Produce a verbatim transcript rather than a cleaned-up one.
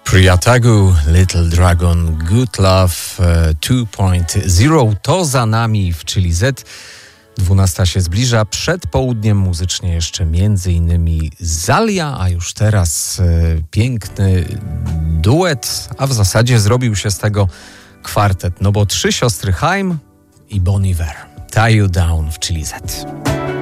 Priatagu, Little Dragon, Good Love dwa zero to za nami w Chili Z. dwunasta się zbliża, przed południem muzycznie jeszcze między innymi Zalia, a już teraz e, piękny duet, a w zasadzie zrobił się z tego kwartet, no bo trzy siostry Haim i Bon Iver. Tie You Down w Chili Z.